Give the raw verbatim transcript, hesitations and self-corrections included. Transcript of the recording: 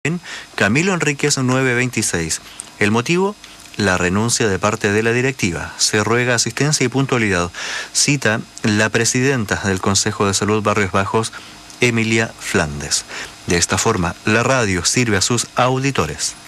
en Camilo Enríquez nueve veintiséis. El motivo, la renuncia de parte de la directiva. Se ruega asistencia y puntualidad. Cita la presidenta del Consejo de Salud Barrios Bajos, Emilia Flandes. De esta forma, la radio sirve a sus auditores.